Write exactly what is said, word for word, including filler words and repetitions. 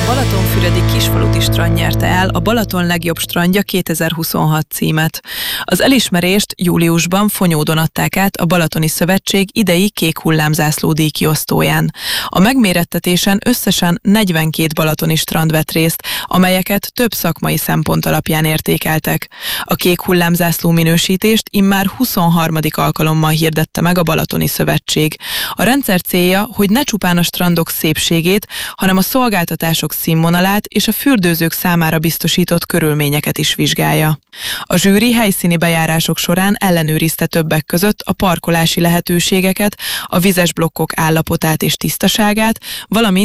Balatonfüredi Kisfaluti strand nyerte el a Balaton legjobb strandja kétezer-huszonhat címet. Az elismerést júliusban Fonyódon adták át a Balatoni Szövetség idei kék hullámzászló díj kiosztóján. A megmérettetésen összesen negyvenkét balatoni strand vett részt, amelyeket több szakmai szempont alapján értékeltek. A kék hullámzászló minősítést immár huszonharmadik alkalommal hirdette meg a Balatoni Szövetség. A rendszer célja, hogy ne csupán a strandok szépségét, hanem a szolgáltatások színvonalát és a fürdőzők számára biztosított körülményeket is vizsgálja. A zsűri helyszíni bejárások során ellenőrizte többek között a parkolási lehetőségeket, a vizes blokkok állapotát és tisztaságát, valamint